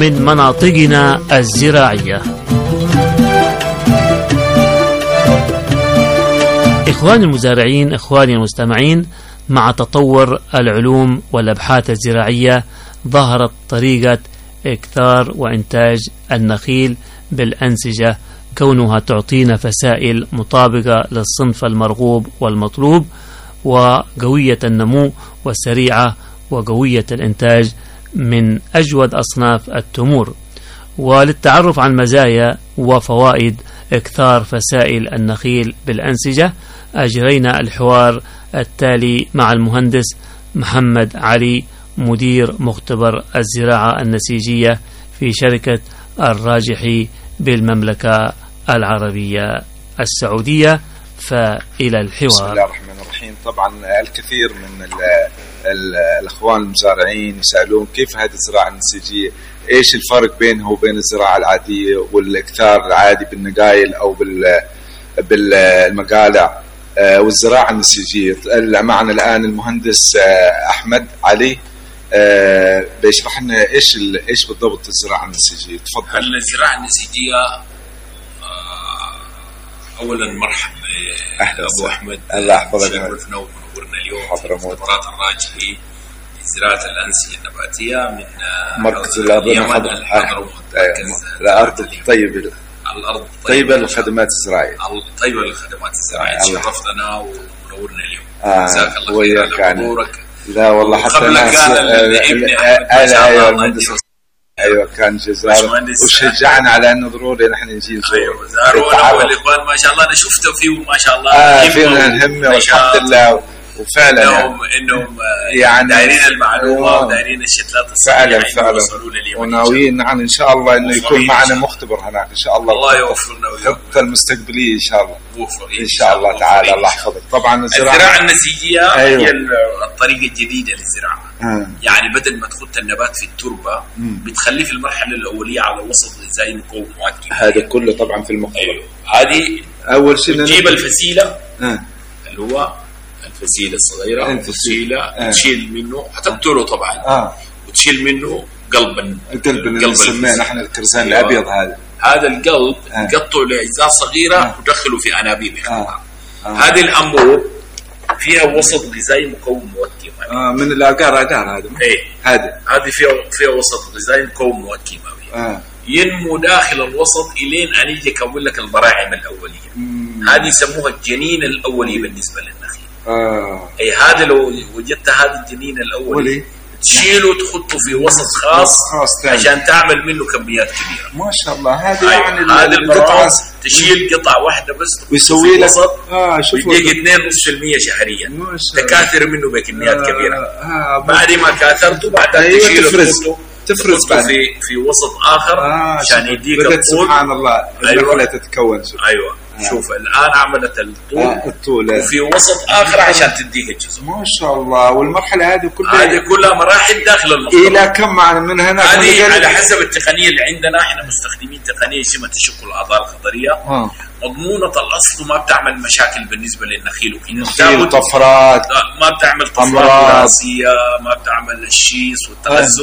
من مناطقنا الزراعية. إخواني المزارعين، إخواني المستمعين، مع تطور العلوم والأبحاث الزراعية ظهرت طريقة إكثار وإنتاج النخيل بالأنسجة، كونها تعطينا فسائل مطابقة للصنف المرغوب والمطلوب، وقوية النمو والسريعة وقوية الإنتاج من أجود أصناف التمور. وللتعرف عن مزايا وفوائد إكثار فسائل النخيل بالأنسجة أجرينا الحوار التالي مع المهندس محمد علي، مدير مختبر الزراعة النسيجية في شركة الراجحي بالمملكة العربية السعودية. فإلى الحوار. بسم الله الرحمن الرحيم. طبعا الكثير من الأخوان المزارعين يسألون كيف هذه الزراعة النسيجية، إيش الفرق بينها وبين الزراعة العادية والإكثار العادي بالنقايل أو بالمقالع والزراعة النسيجية. معنا الآن المهندس أحمد علي بيشرح لنا إيش بالضبط الزراعة النسيجية. تفضل. الزراعة النسيجية أولا مرحبا أبو أحمد، الله يحفظك، شرفنا ونورنا اليوم في مختبرات الراجحي لزراعة الأنسجة النباتية من مركز الأرض الأرض الطيبة، الأرض الطيبة للخدمات الزراعية، الطيبة للخدمات الزراعية. شرفتنا ونورنا اليوم، جزاك الله خير على حضورك. لا والله حتى ايوه كان جزار وشجعنا على انه ضروري نحن نجي نزور. ايوه زاروا والاخوان ما شاء الله، انا شفته فيه ما شاء الله فينا الهمه والحمد لله، وفعلا انهم يعني دايرين المعلومه ودايرين الشتلات الصحيه فعلا وناويين نحن ان شاء الله انه يكون معنا مختبر هناك ان شاء الله. الله يوفقنا الخطه المستقبليه ان شاء الله ان شاء الله تعالى. الله يحفظك. طبعا الزراعه النسيجيه هي الطريقه الجديده للزراعه. يعني بدل ما تخط النبات في التربه بتخليه في المرحله الاوليه على وسط غذائي مكون مواد كيميائيه. هذا كله طبعا في المختبر. هذه اول شيء تجيب الفسيله اللي هو الفسيله الصغيره، الفسيله تشيل منه هتقتله طبعا وتشيل منه القلب اللي نسميه نحن الكرسان الابيض. هذا القلب تقطعه لاجزاء صغيره وتدخله في انابيب. هذه الانبوب فيها وسط غذائي مكون مواد كيماوي من الاقار هذا. هذه فيها وسط غذائي مكون مواد كيماوي ينمو داخل الوسط الين ان يجي يكون لك البراعم الاوليه. هذه يسموها الجنين الاولي بالنسبه للنخيل. اي هذا لو وجدت هذا الجنين الاولي تشيله تحطه في وسط خاص عشان تعمل منه كميات كبيره. ما شاء الله. هذه يعني هذه القطعه تشيل قطعه واحده بس ويسوي لك ويديك 2.5% شهريا تكاثر منه بكميات كبيره. بعد ما كاثرته بعدين تشيله تفرز بعد في وسط اخر عشان يديك الطول. سبحان الله النخله تتكون. ايوه شوف الان عملت الطول وفي وسط اخر عشان تديك الجزء. ما شاء الله. والمرحله هذه كلها مراحل داخل المختبر. الى كم معنا من هنا؟ هذه على حسب التقنيه اللي عندنا. احنا مستخدمين تقنيه اسمها تشكل الاعضاء الخضريه مضمونه الاصل وما بتعمل مشاكل بالنسبه للنخيل وكذا. طفرات ما بتعمل طفرات وراثيه، ما بتعمل الشيس والتغذر